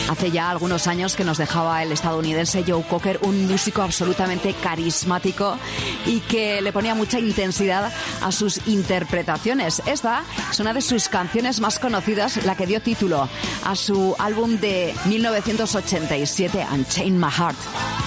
Hace ya algunos años que nos dejaba el estadounidense Joe Cocker, un músico absolutamente carismático y que le ponía mucha intensidad a sus interpretaciones. Esta es una de sus canciones más conocidas, la que dio título a su álbum de 1987, Unchain My Heart.